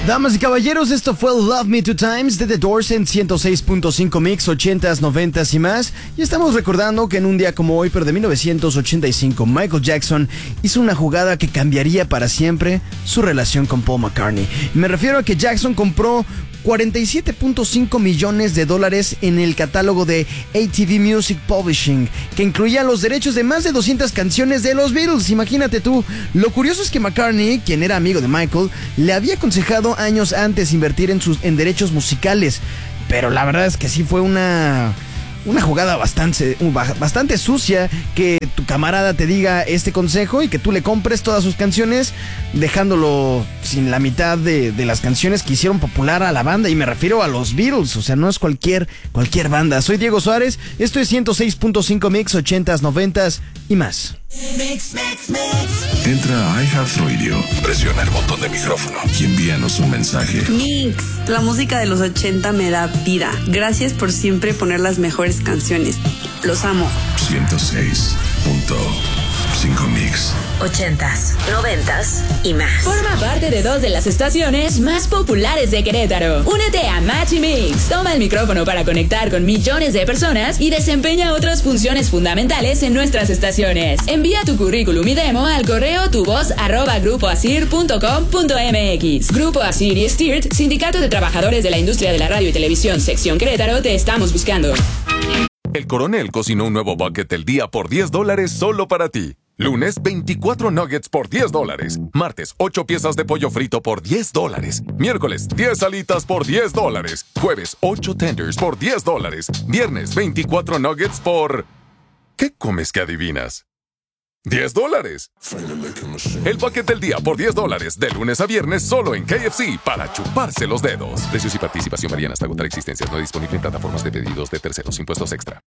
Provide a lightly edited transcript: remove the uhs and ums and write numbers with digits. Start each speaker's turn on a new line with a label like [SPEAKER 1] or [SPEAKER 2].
[SPEAKER 1] Damas y caballeros, esto fue Love Me Two Times de The Doors en 106.5 Mix, 80s, 90s y más. Y estamos recordando que en un día como hoy, pero de 1985, Michael Jackson hizo una jugada que cambiaría para siempre su relación con Paul McCartney. Me refiero a que Jackson compró $47.5 millones en el catálogo de ATV Music Publishing, que incluía los derechos de más de 200 canciones de los Beatles. Imagínate tú. Lo curioso es que McCartney, quien era amigo de Michael, le había aconsejado años antes invertir en derechos musicales, pero la verdad es que sí fue una jugada bastante sucia, que tu camarada te diga este consejo y que tú le compres todas sus canciones, dejándolo sin la mitad de las canciones que hicieron popular a la banda. Y me refiero a los Beatles, o sea, no es cualquier banda. Soy Diego Suárez, esto es 106.5 Mix, 80s, 90s y más.
[SPEAKER 2] Entra a iHeartRadio, presiona el botón de micrófono y envíanos un mensaje.
[SPEAKER 3] Mix, la música de los 80 me da vida. Gracias por siempre poner las mejores canciones. Los amo.
[SPEAKER 2] 106.5 Mix.
[SPEAKER 4] 80s, 90s y más.
[SPEAKER 5] Forma parte de 2 de las estaciones más populares de Querétaro. Únete a Match y Mix. Toma el micrófono para conectar con millones de personas y desempeña otras funciones fundamentales en nuestras estaciones. Envía tu currículum y demo al correo tuvoz@grupoasir.com.mx. Grupo Asir y Stirt, Sindicato de Trabajadores de la Industria de la Radio y Televisión, Sección Querétaro, te estamos buscando.
[SPEAKER 6] El Coronel cocinó un nuevo bucket del día por $10 solo para ti. Lunes, 24 nuggets por $10. Martes, 8 piezas de pollo frito por $10. Miércoles, 10 alitas por $10. Jueves, 8 tenders por $10. Viernes, 24 nuggets por... ¿Qué comes que adivinas? $10. El bucket del día por $10, de lunes a viernes solo en KFC, para chuparse los dedos. Precios y participación varían hasta agotar existencias. No disponible en plataformas de pedidos de terceros. Impuestos extra.